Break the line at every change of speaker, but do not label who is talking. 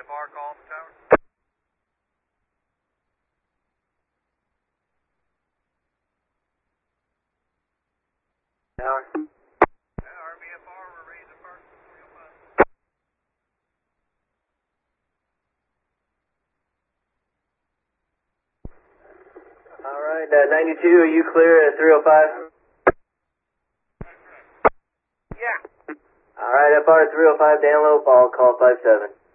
RBFR call on the tower.
Tower.
RBFR, we're ready to depart 305.
Alright, 92, are you clear at 305?
Yeah.
Alright, FR 305, down low, fall, call 57.